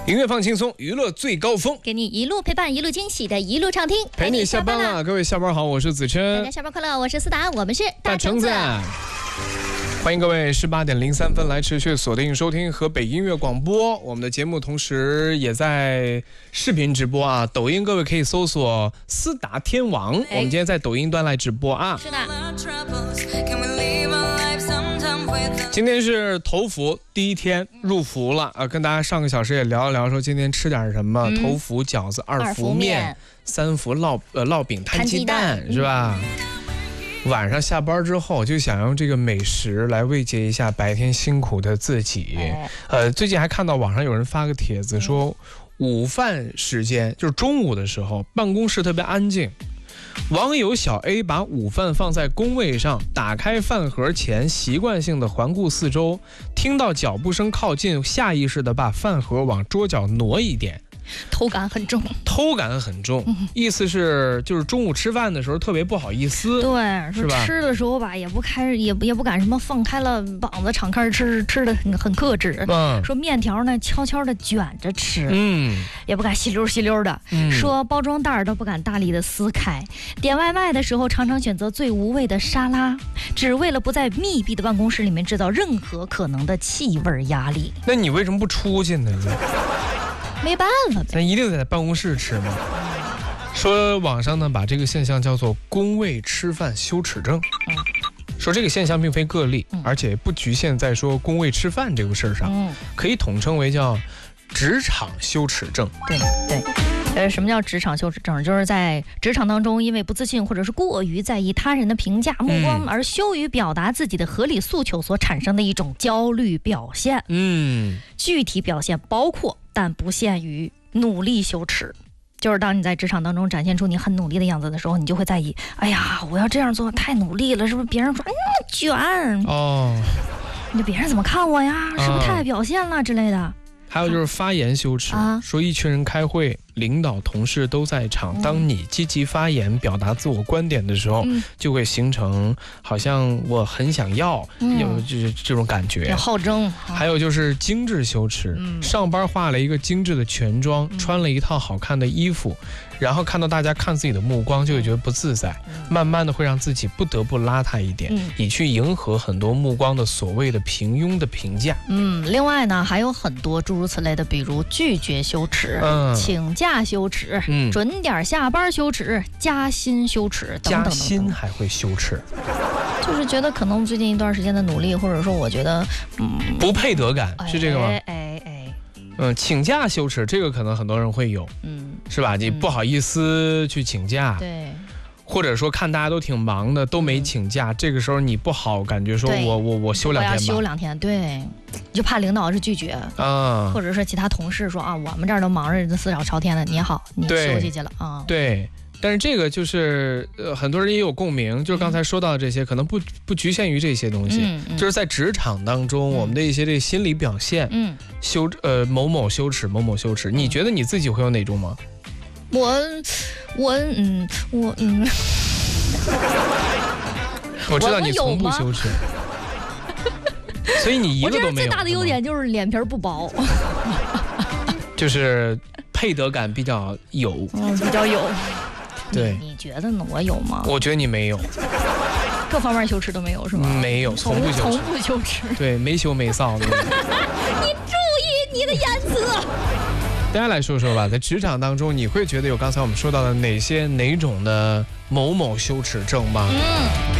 音乐放轻松，娱乐最高峰， 给你一路陪伴，一路惊喜的一路畅听， 陪你下班了。各位下班好，我是子琛。 大家下班快乐，我是思达，我们是大橙子。欢迎各位18点03分来持续锁定收听河北音乐广播，我们的节目同时也在视频直播啊，抖音各位可以搜索思达天王，我们今天在抖音端来直播啊。 是的。 今天是头伏第一天入伏了啊，跟大家上个小时也聊一聊，说今天吃点什么，头伏饺子，2伏面，3伏烙饼摊鸡蛋，是吧？晚上下班之后就想用这个美食来慰藉一下白天辛苦的自己。最近还看到网上有人发个帖子说，午饭时间就是中午的时候，办公室特别安静。网友小 A 把午饭放在工位上，打开饭盒前习惯性的环顾四周，听到脚步声靠近，下意识的把饭盒往桌角挪一点。 偷感很重，意思是就是中午吃饭的时候特别不好意思， 对，是吧？吃的时候吧，也不敢什么放开了膀子敞开吃的很克制。说面条呢悄悄的卷着吃，也不敢吸溜的。说包装袋都不敢大力的撕开。点外卖的时候常常选择最无味的沙拉，只为了不在密闭的办公室里面制造任何可能的气味压力。 那你为什么不出去呢？ 没办法呗， 那一定在办公室吃吗？说网上呢把这个现象叫做工位吃饭羞耻症。说这个现象并非个例，而且不局限在说工位吃饭这个事儿上，可以统称为叫职场羞耻症。 对，什么叫职场羞耻症？就是在职场当中，因为不自信或者是过于在意他人的评价目光，而羞于表达自己的合理诉求所产生的一种焦虑表现。具体表现包括但不限于努力羞耻。就是当你在职场当中展现出你很努力的样子的时候，你就会在意，哎呀，我要这样做太努力了，是不是别人说那么卷？你别人怎么看我呀？是不是太表现了之类的？ 还有就是发言羞耻，说一群人开会，领导同事都在场，当你积极发言表达自我观点的时候，就会形成好像我很想要，有就是这种感觉， 好争。 还有就是精致羞耻，上班化了一个精致的全妆，穿了一套好看的衣服，然后看到大家看自己的目光就会觉得不自在，慢慢的会让自己不得不邋遢一点，以去迎合很多目光的所谓的平庸的评价。 另外呢还有很多诸如此类的，比如拒绝羞耻，请假羞耻，准点下班羞耻，加薪羞耻等等。 加薪还会羞耻， 就是觉得可能最近一段时间的努力，或者说我觉得不配得感，是这个吗？请假羞耻，这个可能很多人会有，是吧？你不好意思去请假， 对， 或者说看大家都挺忙的，都没请假，这个时候你不好感觉说我休2天吧，我要休2天，对，就怕领导是拒绝或者说其他同事说啊，我们这儿都忙着四小朝天的，你好，你休息去了啊， 对。但是这个就是很多人也有共鸣，就是刚才说到的这些，可能不局限于这些东西，就是在职场当中，我们的一些这心理表现，某某羞耻，某某羞耻，你觉得你自己会有哪种吗？ 我知道你从不羞耻，所以你一个都没有。我最大的优点就是脸皮不薄， 就是配得感比较有， 比较有。 对， 你觉得呢？我有吗？ 我觉得你没有， 各方面羞耻都没有，是吗？ 没有，从不羞耻。 对，没羞没臊的。 你注意你的言辞。 大家来说说吧，在职场当中，你会觉得有刚才我们说到的哪种的某某羞耻症吗？